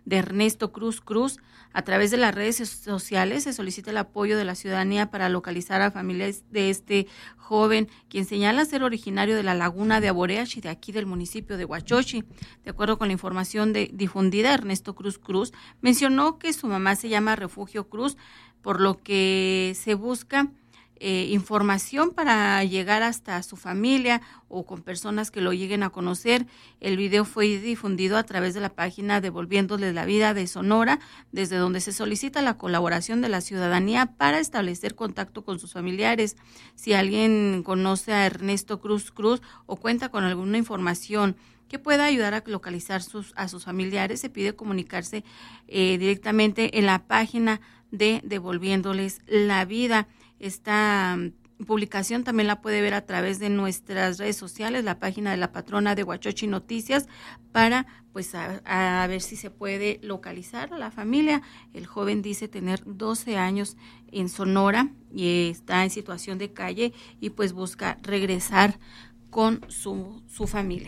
de Ernesto Cruz Cruz. A través de las redes sociales se solicita el apoyo de la ciudadanía para localizar a familias de este joven, quien señala ser originario de la laguna de Aboreach y de aquí del municipio de Huachochi. De acuerdo con la información difundida, Ernesto Cruz Cruz mencionó que su mamá se llama Refugio Cruz, por lo que se busca información para llegar hasta su familia o con personas que lo lleguen a conocer. El video fue difundido a través de la página Devolviéndoles la Vida de Sonora, desde donde se solicita la colaboración de la ciudadanía para establecer contacto con sus familiares. Si alguien conoce a Ernesto Cruz Cruz o cuenta con alguna información que pueda ayudar a localizar a sus familiares, se pide comunicarse directamente en la página de Devolviéndoles la Vida. Esta publicación también la puede ver a través de nuestras redes sociales, la página de la patrona de Huachochi Noticias, para pues a ver si se puede localizar a la familia. El joven dice tener 12 años en Sonora y está en situación de calle y pues busca regresar con su familia.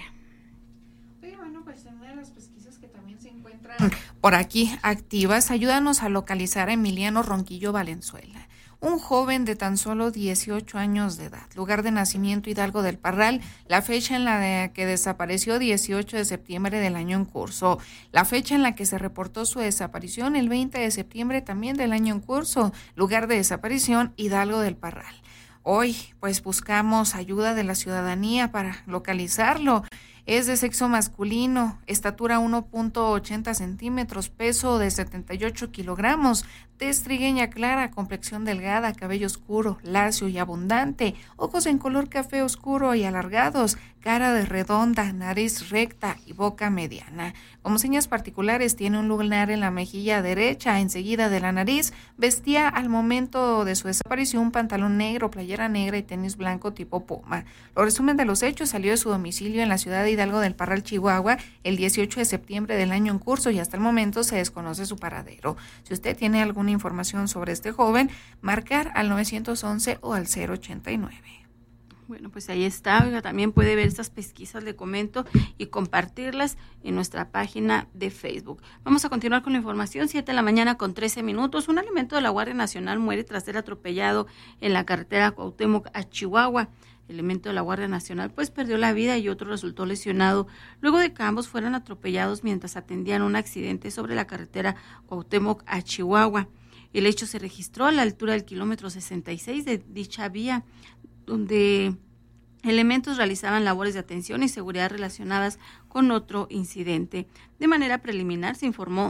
Una de las pesquisas que también se encuentran por aquí activas, ayúdanos a localizar a Emiliano Ronquillo Valenzuela, un joven de tan solo 18 años de edad, lugar de nacimiento Hidalgo del Parral, la fecha en la que desapareció 18 de septiembre del año en curso, la fecha en la que se reportó su desaparición el 20 de septiembre también del año en curso, lugar de desaparición Hidalgo del Parral. Hoy pues buscamos ayuda de la ciudadanía para localizarlo. Es de sexo masculino, estatura 1.80 centímetros, peso de 78 kilogramos, tez trigueña clara, complexión delgada, cabello oscuro, lacio y abundante, ojos en color café oscuro y alargados, cara de redonda, nariz recta y boca mediana. Como señas particulares tiene un lunar en la mejilla derecha, enseguida de la nariz. Vestía al momento de su desaparición un pantalón negro, playera negra y tenis blanco tipo Puma. Lo resumen de los hechos: salió de su domicilio en la ciudad de Hidalgo del Parral, Chihuahua, el 18 de septiembre del año en curso y hasta el momento se desconoce su paradero. Si usted tiene alguna información sobre este joven, marcar al 911 o al 089. Bueno, pues ahí está. Oiga, también puede ver estas pesquisas, le comento, y compartirlas en nuestra página de Facebook. Vamos a continuar con la información. 7:13 a.m. Un elemento de la Guardia Nacional muere tras ser atropellado en la carretera Cuauhtémoc a Chihuahua. El elemento de la Guardia Nacional pues perdió la vida y otro resultó lesionado luego de que ambos fueran atropellados mientras atendían un accidente sobre la carretera Cuauhtémoc a Chihuahua. El hecho se registró a la altura del kilómetro 66 de dicha vía, donde elementos realizaban labores de atención y seguridad relacionadas con otro incidente. De manera preliminar se informó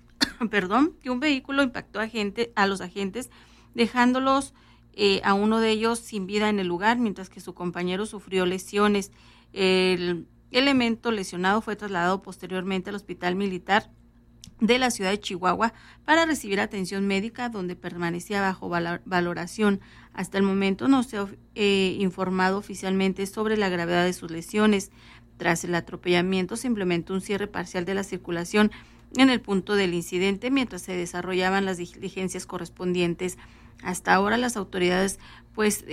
que un vehículo impactó a los agentes, dejándolos a uno de ellos sin vida en el lugar, mientras que su compañero sufrió lesiones. El elemento lesionado fue trasladado posteriormente al Hospital Militar de la ciudad de Chihuahua para recibir atención médica, donde permanecía bajo valoración. Hasta el momento no se ha informado oficialmente sobre la gravedad de sus lesiones. Tras el atropellamiento se implementó un cierre parcial de la circulación en el punto del incidente mientras se desarrollaban las diligencias correspondientes. Hasta ahora las autoridades pues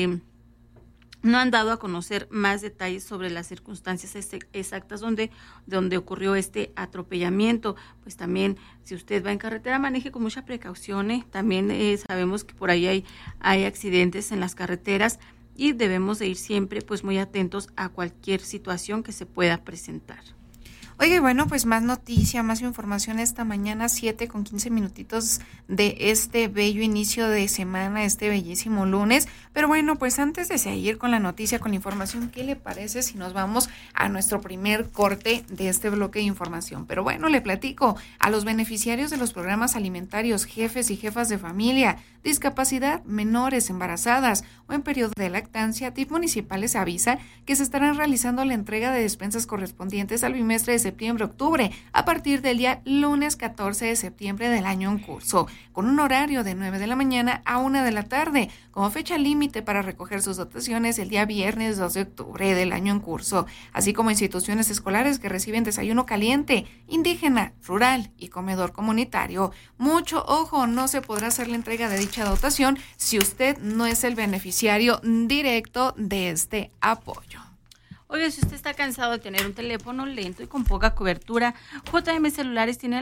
no han dado a conocer más detalles sobre las circunstancias exactas donde ocurrió este atropellamiento. Pues también, si usted va en carretera, maneje con mucha precaución. También sabemos que por ahí hay accidentes en las carreteras y debemos de ir siempre pues muy atentos a cualquier situación que se pueda presentar. Oye, bueno, pues más noticia, más información esta mañana, 7:15 de este bello inicio de semana, este bellísimo lunes. Pero bueno, pues antes de seguir con la noticia, con la información, ¿qué le parece si nos vamos a nuestro primer corte de este bloque de información? Pero bueno, le platico a los beneficiarios de los programas alimentarios, jefes y jefas de familia, discapacidad, menores, embarazadas o en periodo de lactancia, DIF municipal les avisa que se estarán realizando la entrega de despensas correspondientes al bimestre de septiembre-octubre a partir del día lunes 14 de septiembre del año en curso, con un horario de 9 de la mañana a 1 de la tarde, como fecha límite para recoger sus dotaciones el día viernes 2 de octubre del año en curso, así como instituciones escolares que reciben desayuno caliente, indígena, rural y comedor comunitario. Mucho ojo, no se podrá hacer la entrega de dicha dotación si usted no es el beneficiario directo de este apoyo. Oye, si usted está cansado de tener un teléfono lento y con poca cobertura, JM Celulares tiene